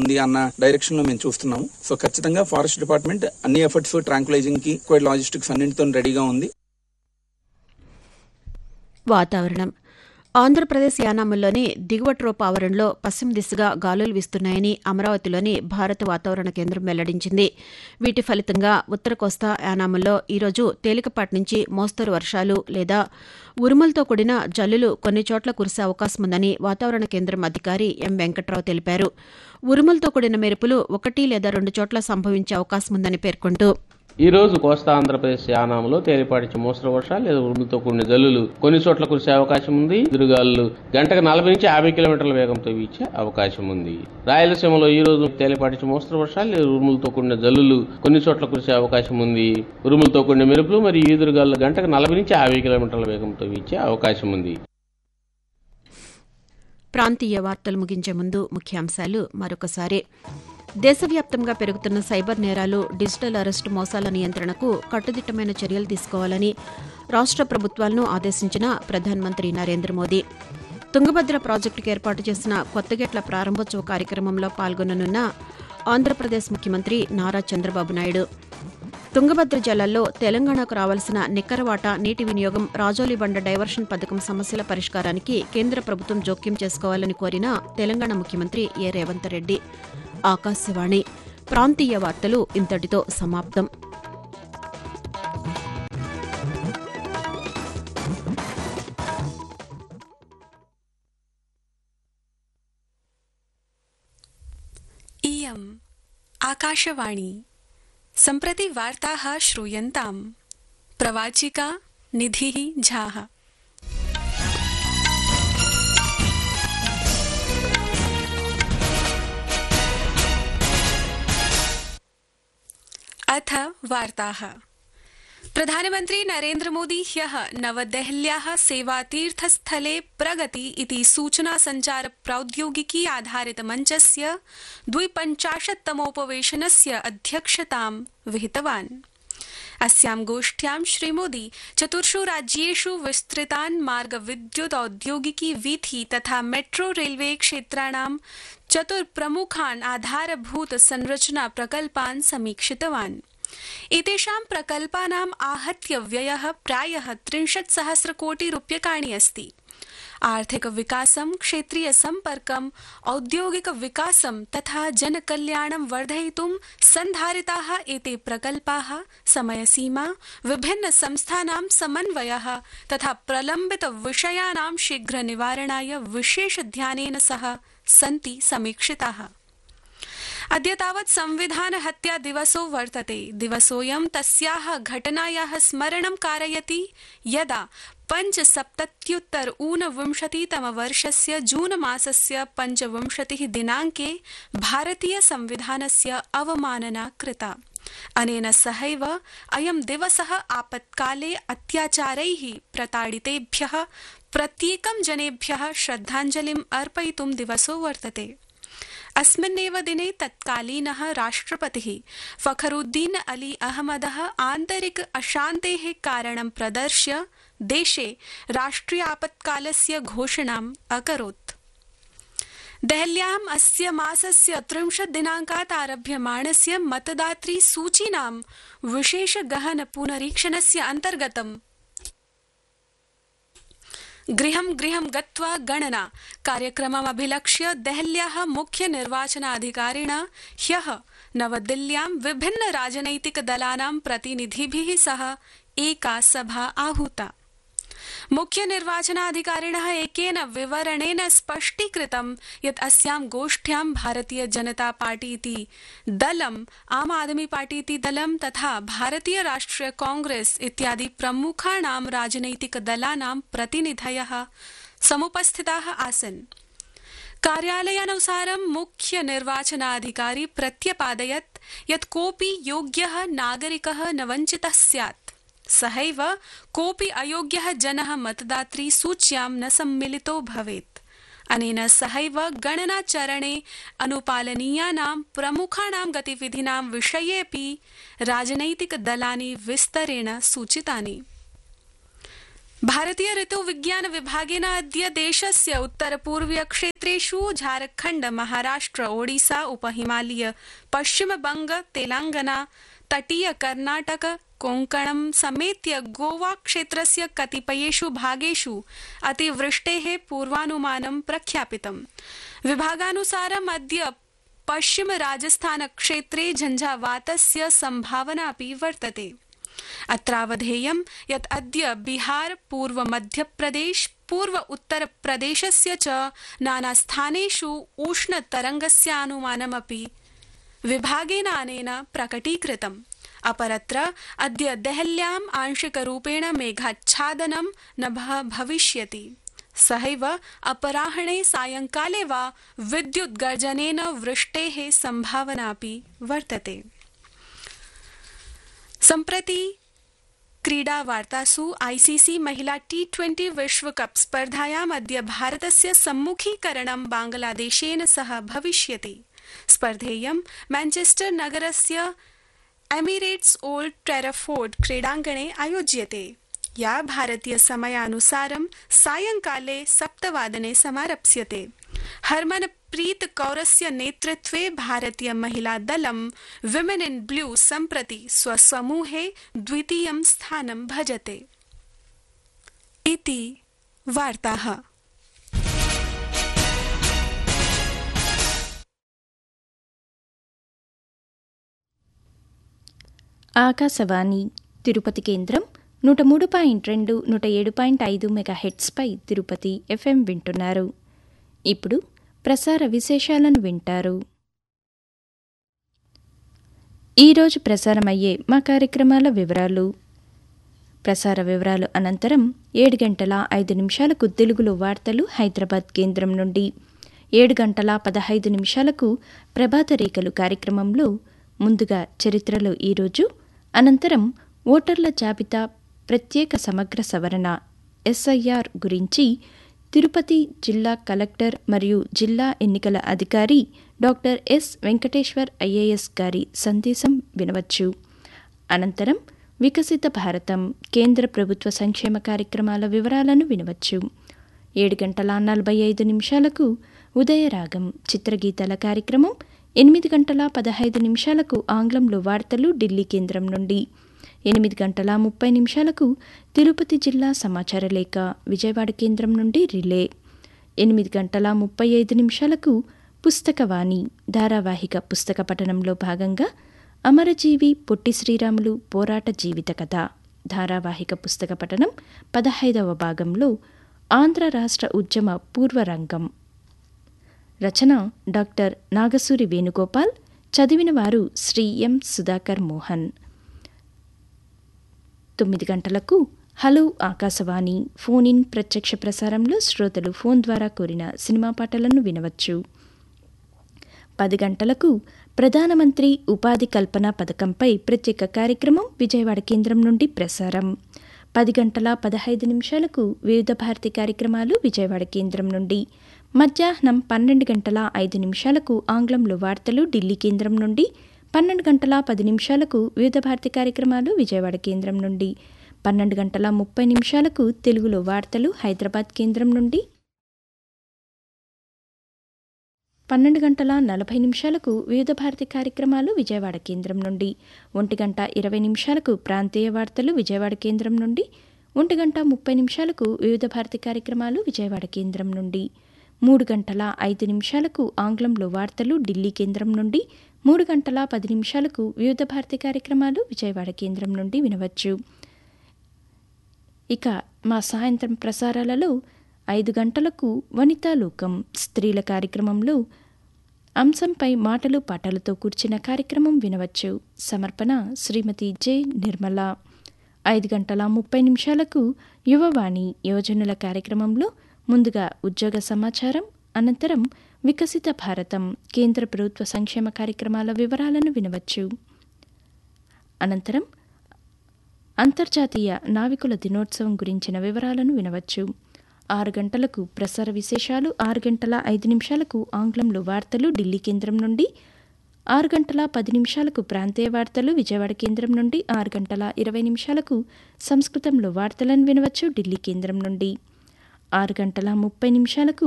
ఉంది అన్న డైరెక్షన్ లో మేము చూస్తున్నాము. సో ఖచ్చితంగా ఫారెస్ట్ డిపార్ట్మెంట్ అన్ని ఎఫర్ట్స్ ట్రాంక్యులైజింగ్ కి లాజిస్టిక్స్ అన్నింటితో రెడీగా ఉంది. వాతావరణం. ఆంధ్రప్రదేశ్ యానాముల్లోని దిగువ ట్రోప్ ఆవరణలో పశ్చిమ దిశగా గాలులు వీస్తున్నాయని అమరావతిలోని భారత వాతావరణ కేంద్రం వెల్లడించింది. వీటి ఫలితంగా ఉత్తర కోస్తా యానాముల్లో ఈరోజు తేలికపాటి నుంచి మోస్తరు వర్షాలు లేదా ఉరుములతో కూడిన జల్లులు కొన్ని చోట్ల కురిసే అవకాశముందని వాతావరణ కేంద్రం అధికారి ఎం వెంకట్రావు తెలిపారు. ఉరుములతో కూడిన మెరుపులు 1 లేదా 2 చోట్ల సంభవించే అవకాశముందని పేర్కొంటూ, ఈ రోజు కోస్తా ఆంధ్రప్రదేశ్ యానాంలో తేలిపాటి మోస్తరు వర్షాలు లేదా ఉరుములతో కూడిన జల్లులు కొన్ని చోట్ల కురిసే అవకాశం ఉంది. ఎదురుగాలులు గంటకు 40 నుంచి 50 కిలోమీటర్ల వేగంతో వీచే అవకాశం ఉంది. రాయలసీమలో ఈ రోజు తేలిపాటి మోస్తరు వర్షాలు లేదా ఉరుములతో కూడిన జల్లులు కొన్ని చోట్ల కురిసే అవకాశం ఉంది. ఉరుములతో కూడిన మెరుపులు మరియు ఎదురుగాలులు గంటకు 40 నుంచి 50 కిలోమీటర్ల వేగంతో వీచే అవకాశం ఉంది. ప్రాంతీయ వార్తలు ముగించే ముందు ముఖ్యాంశాలు మరొకసారి. దేశవ్యాప్తంగా పెరుగుతున్న సైబర్ నేరాలు, డిజిటల్ అరెస్టు మోసాల నియంత్రణకు కట్టుదిట్టమైన చర్యలు తీసుకోవాలని రాష్ట్ర ప్రభుత్వాలను ఆదేశించిన ప్రధానమంత్రి నరేంద్ర మోదీ. తుంగభద్ర ప్రాజెక్టుకు ఏర్పాటు చేసిన కొత్తగేట్ల ప్రారంభోత్సవ కార్యక్రమంలో పాల్గొననున్న ఆంధ్రప్రదేశ్ ముఖ్యమంత్రి నారా చంద్రబాబు నాయుడు. తుంగభద్ర జలాల్లో తెలంగాణకు రావాల్సిన నికర వాటా నీటి వినియోగం రాజోలిబండ డైవర్షన్ పథకం సమస్యల పరిష్కారానికి కేంద్ర ప్రభుత్వం జోక్యం చేసుకోవాలని కోరిన తెలంగాణ ముఖ్యమంత్రి ఏ రేవంత్ రెడ్డి. ఆకాశవాణి ప్రాంతీయ వార్తలు ఇంతటితో సమాప్తం. इयम् आकाशवाणी सम्प्रति वार्ताः श्रूयन्ताम्. प्रवाचिका निधिः झाः. अथ वार्ताः. प्रधानमन्त्री नरेन्द्र मोदी ह्यः नवदेहल्याः सेवातीर्थस्थले प्रगति इति सूचना संचार प्रौद्योगिकी आधारित मञ्चस्य 52तमोपवेशनस्य अध्यक्षतां विहितवान्. अस्यां गोष्ठ्यां श्रीमोदी 4 राज्येषु विस्तृतान् मार्ग विद्युत औद्योगिकी वीथि तथा मेट्रो रेलवे क्षेत्राणां 4 प्रमुखान् आधारभूत संरचना प्रकल्पान् समीक्षितवान्. एतेषां प्रकल्पानाम् आहत्य व्ययः प्रायः 30,000 कोटि रूप्यकाणि अस्ति. आर्थिक विकासं, क्षेत्रीय सम्पर्कं, औद्योगिक विकासं तथा जनकल्याणं वर्धयितुं सन्धारिताः एते प्रकल्पाः समयसीमा, विभिन्न संस्थानां समन्वयः तथा प्रलम्बित विषयाणां शीघ्र निवारणाय विशेष ध्यानेन सह सन्ति समीक्षिताः. अद्य तावत् संविधान हत्या दिवसो वर्तते. दिवसोऽयं तस्याः घटनायाः स्मरणं कारयति यदा 1975 जून मासस्य 25 दिनाङ्के भारतीय संविधानस्य अवमानना कृता. अनेन सहैव अयं दिवसः आपत्काले अत्याचारैः प्रताडितेभ्यः प्रत्येकं जनेभ्यः श्रद्धाञ्जलिम् अर्पयितुं दिवसो वर्तते. अस्मिन्नेव दिने तत्कालीनः राष्ट्रपतिः फखरुद्दीन अली अहमदः आन्तरिक अशान्तेः कारणं प्रदर्श्य देशे राष्ट्रिय आपत्कालस्य घोषणाम् अकरोत्. देहल्याम् अस्य मासस्य 30 दिनाङ्कात् आरभ्यमाणस्य मतदातृ सूचीनां विशेष गहन पुनरीक्षणस्य अन्तर्गतम् गृहं गृहं गत्वा गणना कार्यक्रममभिलक्ष्य देहल्याः मुख्य निर्वाचनाधिकारिणा ह्यः नवदिल्ल्यां विभिन्न राजनैतिक दलानां प्रतिनिधिभिः सह एका सभा आहूता. मुख्य निर्वाचनाधिकारिणः एकेन विवरणेन स्पष्टीकृतं यत् अस्यां गोष्ठ्यां भारतीय जनता पार्टी इति दलम्, आम आदमी पार्टी इति दलं तथा भारतीय राष्ट्रिय कांग्रेस इत्यादि प्रमुखाणां राजनैतिक दलानां प्रतिनिधयः समुपस्थिताः आसन्. कार्यालयानुसारं मुख्य निर्वाचनाधिकारी प्रत्यपादयत् यत् कोऽपि योग्यः नागरिकः न वञ्चितः स्यात्. सहैव कोऽपि अयोग्यः जनः मतदातृ सूच्यां न सम्मिलितो भवेत्. अनेन सहैव गणनाचरणे अनुपालनीयानां प्रमुखाणां गतिविधीनां विषयेऽपि राजनैतिक दलानि विस्तरेण सूचितानि. भारतीय ऋतुविज्ञान विभागेन अद्य देशस्य उत्तरपूर्वीय क्षेत्रेषु झारखण्ड, महाराष्ट्र, ओडिशा, उपहिमालय, पश्चिमबंग, तेलंगाना, तटीय कर्नाटक, कोंकणं समेत्य गोवा क्षेत्रस्य कतिपयेषु भागेषु अतिवृष्टेः पूर्वानुमानं प्रख्यापितम्। विभागानुसारम् अद्य पश्चिम राजस्थान क्षेत्रे झंझावातस्य संभावनापि वर्तते। अत्रावधेयं यत् अद्य बिहार, पूर्व मध्यप्रदेश, पूर्व उत्तरप्रदेशस्य च नानास्थानेषु उष्णतरङ्गस्य अनुमानमपि विभागेन अनेन प्रकटीकृतम्। अपरत्र अद्य देहल्याम् आंशिकरूपेण मेघाच्छादनं न भविष्यति। सहैव अपराह्णे सायंकाले वा विद्युद्गर्जनेन वृष्टेः संभावनापि वर्तते। सम्प्रति क्रीडावार्तासु आईसीसी महिला T20 विश्वकप स्पर्धायाम् अद्य भारतस्य सम्मुखीकरणं बांग्लादेशेन सह भविष्यति। स्पर्धेयं मैनचेस्टर नगरस्य एमिरेट्स ओल्ड ट्रेफोर्ड क्रीडाङ्गणे आयोज्यते, या भारतीय समयानुसारं सायंकाले 7 समारप्स्यते। हरमनप्रीत कौरस्य नेतृत्वे भारतीय महिला दलं विमेन इन ब्लू सम्प्रति स्वसमूहे द्वितीयं स्थानं भजते। इति वार्ताः। ఆకాశవాణి తిరుపతి కేంద్రం 103.2, 107.5 మెగాహెర్ట్జ్పై తిరుపతి FM వింటున్నారు. ఇప్పుడు ప్రసార విశేషాలను వింటారు. ఈరోజు ప్రసారమయ్యే మా కార్యక్రమాల వివరాలు. ప్రసార వివరాలు అనంతరం 7:05 తెలుగులో వార్తలు హైదరాబాద్ కేంద్రం నుండి, 7:15 ప్రభాత రేఖలు కార్యక్రమంలో ముందుగా చరిత్రలో ఈరోజు, అనంతరం ఓటర్ల జాబితా ప్రత్యేక సమగ్ర సవరణ SIR గురించి తిరుపతి జిల్లా కలెక్టర్ మరియు జిల్లా ఎన్నికల అధికారి డాక్టర్ ఎస్ వెంకటేశ్వర్ IAS గారి సందేశం వినవచ్చు. అనంతరం వికసిత భారతం కేంద్ర ప్రభుత్వ సంక్షేమ కార్యక్రమాల వివరాలను వినవచ్చు. 7:45 ఉదయరాగం చిత్రగీతాల కార్యక్రమం, 8:15 ఆంగ్లంలో వార్తలు ఢిల్లీ కేంద్రం నుండి, 8:30 తిరుపతి జిల్లా సమాచార లేఖ విజయవాడ కేంద్రం నుండి రిలే, 8:35 పుస్తకవాణి ధారావాహిక పుస్తక పఠనంలో భాగంగా అమరజీవి పొట్టి శ్రీరాములు పోరాట జీవిత కథ ధారావాహిక పుస్తక పఠనం 15వ భాగంలో ఆంధ్ర రాష్ట్ర ఉద్యమ పూర్వరంగం, రచన డాక్టర్ నాగసూరి వేణుగోపాల్, చదివిన వారు శ్రీ ఎం Sudhakar Mohan. 9 hello Akashvani phone in ప్రత్యక్ష ప్రసారంలో శ్రోతలు ఫోన్ ద్వారా కోరిన సినిమా పాటలను వినవచ్చు. 10 ప్రధానమంత్రి ఉపాధి కల్పన పథకంపై ప్రత్యేక కార్యక్రమం విజయవాడ కేంద్రం నుండి ప్రసారం. 10:15 వివిధ భారతి కార్యక్రమాలు విజయవాడ కేంద్రం నుండి, మధ్యాహ్నం 12:05 ఆంగ్లంలో వార్తలు ఢిల్లీ కేంద్రం నుండి, 12:10 వివిధ భారతి కార్యక్రమాలు విజయవాడ కేంద్రం నుండి, 12:30 తెలుగులో వార్తలు హైదరాబాద్ కేంద్రం నుండి, 12:40 వివిధ భారతి కార్యక్రమాలు విజయవాడ కేంద్రం నుండి, 1:20 ప్రాంతీయ వార్తలు విజయవాడ కేంద్రం నుండి, 1:30 వివిధ భారతి కార్యక్రమాలు విజయవాడ కేంద్రం నుండి, 3:05 ఆంగ్లంలో వార్తలు ఢిల్లీ కేంద్రం నుండి, 3:10 వివిధ భారతి కార్యక్రమాలు విజయవాడ కేంద్రం నుండి వినవచ్చు. ఇక మా సాయంత్రం ప్రసారాలలో 5 గంటలకు వనితాలోకం స్త్రీల కార్యక్రమంలో అంశంపై మాటలు పాటలతో కూర్చిన కార్యక్రమం వినవచ్చు. సమర్పణ శ్రీమతి జె నిర్మల. 5:30 యువవాణి యోజనల కార్యక్రమంలో ముందుగా ఉద్యోగ సమాచారం, అనంతరం వికసిత భారతం కేంద్ర ప్రభుత్వ సంక్షేమ కార్యక్రమాల వివరాలను వినవచ్చు. అనంతరం అంతర్జాతీయ నావికుల దినోత్సవం గురించిన వివరాలను వినవచ్చు. 6 గంటలకు ప్రసార విశేషాలు, 6:05 ఆంగ్లంలో వార్తలు ఢిల్లీ కేంద్రం నుండి, 6 గంటల 10 నిమిషాలకు ప్రాంతీయ వార్తలు విజయవాడ కేంద్రం నుండి, 6 గంటల 20 నిమిషాలకు సంస్కృతంలో వార్తలను వినవచ్చు ఢిల్లీ కేంద్రం నుండి, 6 గంటల 30 నిమిషాలకు